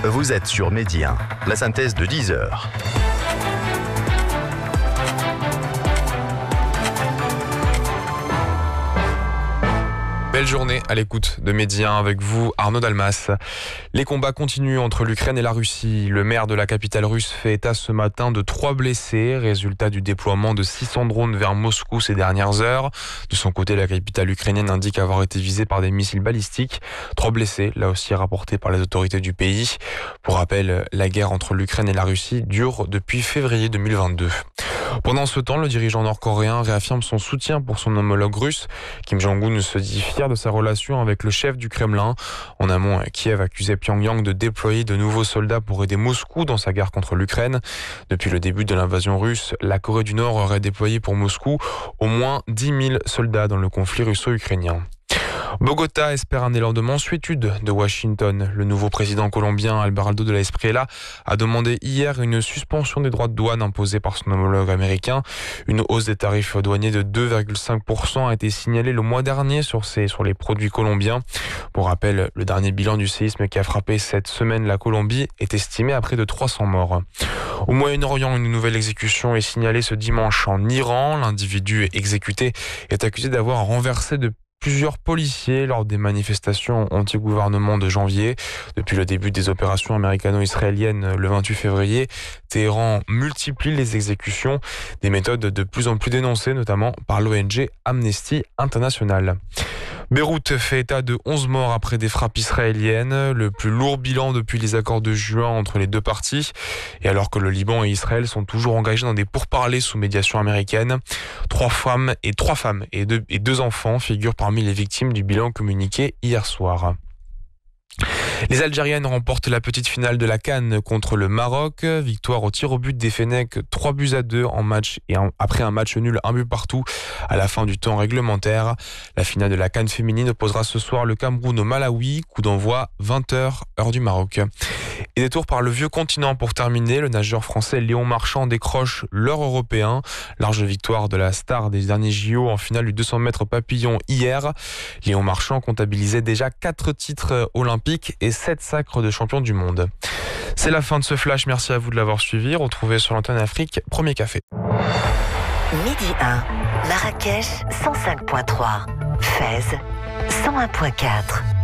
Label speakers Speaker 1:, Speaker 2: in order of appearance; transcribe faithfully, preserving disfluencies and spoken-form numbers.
Speaker 1: Vous êtes sur Midi un, la synthèse de dix heures.
Speaker 2: Belle journée à l'écoute de Midi un avec vous, Arnaud Dalmas. Les combats continuent entre l'Ukraine et la Russie. Le maire de la capitale russe fait état ce matin de trois blessés, résultat du déploiement de six cents drones vers Moscou ces dernières heures. De son côté, la capitale ukrainienne indique avoir été visée par des missiles balistiques. Trois blessés, là aussi rapportés par les autorités du pays. Pour rappel, la guerre entre l'Ukraine et la Russie dure depuis février deux mille vingt-deux. Pendant ce temps, le dirigeant nord-coréen réaffirme son soutien pour son homologue russe. Kim Jong-un se dit fier de sa relation avec le chef du Kremlin. En amont, Kiev accusait Pyongyang de déployer de nouveaux soldats pour aider Moscou dans sa guerre contre l'Ukraine. Depuis le début de l'invasion russe, la Corée du Nord aurait déployé pour Moscou au moins dix mille soldats dans le conflit russo-ukrainien. Bogota espère un élan de mansuétude de Washington. Le nouveau président colombien Alvarado de la Espriella a demandé hier une suspension des droits de douane imposés par son homologue américain. Une hausse des tarifs douaniers de deux virgule cinq pour cent a été signalée le mois dernier sur, ces, sur les produits colombiens. Pour rappel, le dernier bilan du séisme qui a frappé cette semaine la Colombie est estimé à près de trois cents morts. Au Moyen-Orient, une nouvelle exécution est signalée ce dimanche en Iran. L'individu exécuté est accusé d'avoir renversé de plusieurs policiers lors des manifestations anti-gouvernement de janvier. Depuis le début des opérations américano-israéliennes le vingt-huit février, Téhéran multiplie les exécutions, des méthodes de plus en plus dénoncées, notamment par l'O N G Amnesty International. Beyrouth fait état de onze morts après des frappes israéliennes, le plus lourd bilan depuis les accords de juin entre les deux parties. Et alors que le Liban et Israël sont toujours engagés dans des pourparlers sous médiation américaine, trois femmes et trois femmes et deux, et deux enfants figurent parmi les victimes du bilan communiqué hier soir. Les Algériennes remportent la petite finale de la CAN contre le Maroc. Victoire au tir au but des Fennecs, trois buts à deux en match et en, après un match nul, un but partout à la fin du temps réglementaire. La finale de la CAN féminine opposera ce soir le Cameroun au Malawi. Coup d'envoi vingt heures, heure du Maroc. Et des tours par le vieux continent pour terminer. Le nageur français Léon Marchand décroche l'or européen. Large victoire de la star des derniers J O en finale du deux cents mètres papillon hier. Léon Marchand comptabilisait déjà quatre titres olympiques et sept sacres de champion du monde. C'est la fin de ce flash. Merci à vous de l'avoir suivi. Retrouvez sur l'antenne Afrique, Premier Café.
Speaker 3: Midi un, Marrakech cent cinq virgule trois, Fès cent un virgule quatre.